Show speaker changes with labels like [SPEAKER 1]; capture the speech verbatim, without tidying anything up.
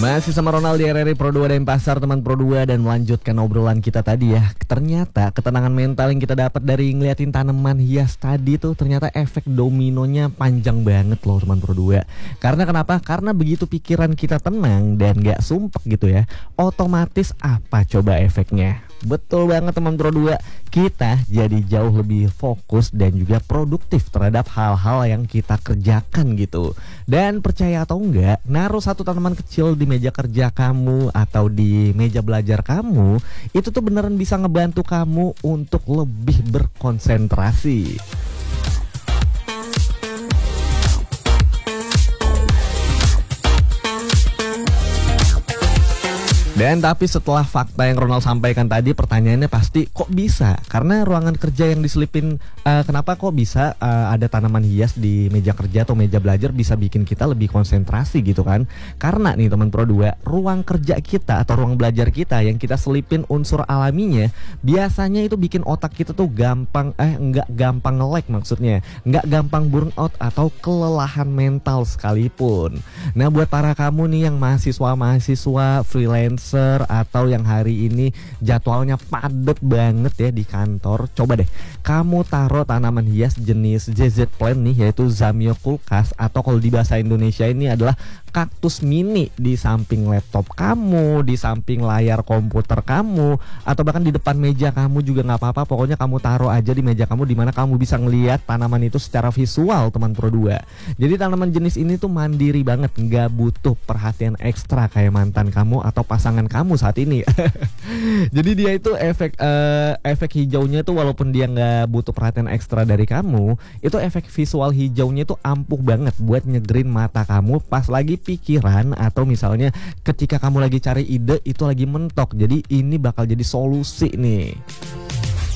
[SPEAKER 1] Masih sama Ronald di R R I Pro dua Denpasar, teman Pro dua, dan melanjutkan obrolan kita tadi ya. Ternyata ketenangan mental yang kita dapat dari ngeliatin tanaman hias tadi tuh ternyata efek dominonya panjang banget loh teman Pro dua. Karena kenapa? Karena begitu pikiran kita tenang dan gak sumpek gitu ya, otomatis apa coba efeknya? Betul banget teman Pro dua, kita jadi jauh lebih fokus dan juga produktif terhadap hal-hal yang kita kerjakan gitu. Dan percaya atau enggak, naruh satu tanaman kecil di meja kerja kamu atau di meja belajar kamu, itu tuh beneran bisa ngebantu kamu untuk lebih berkonsentrasi. Dan tapi setelah fakta yang Ronald sampaikan tadi, pertanyaannya pasti kok bisa? Karena ruangan kerja yang diselipin, uh, kenapa kok bisa uh, ada tanaman hias di meja kerja atau meja belajar bisa bikin kita lebih konsentrasi gitu kan? Karena nih teman Pro dua, ruang kerja kita atau ruang belajar kita yang kita selipin unsur alaminya, biasanya itu bikin otak kita tuh gampang, eh nggak gampang nge-lag maksudnya, nggak gampang burn out atau kelelahan mental sekalipun. Nah buat para kamu nih yang mahasiswa-mahasiswa freelance atau yang hari ini jadwalnya padat banget ya di kantor, coba deh kamu taruh tanaman hias jenis Z Z plant nih, yaitu Zamioculcas, atau kalau di bahasa Indonesia ini adalah kaktus mini, di samping laptop kamu, di samping layar komputer kamu, atau bahkan di depan meja kamu juga nggak apa-apa. Pokoknya kamu taruh aja di meja kamu di mana kamu bisa ngelihat tanaman itu secara visual teman Pro dua. Jadi tanaman jenis ini tuh mandiri banget, nggak butuh perhatian ekstra kayak mantan kamu atau pasangan kamu saat ini. Jadi dia itu efek uh, efek hijaunya tuh walaupun dia nggak butuh perhatian ekstra dari kamu, itu efek visual hijaunya tuh ampuh banget buat nyegerin mata kamu pas lagi pikiran, atau misalnya ketika kamu lagi cari ide itu lagi mentok. Jadi ini bakal jadi solusi nih.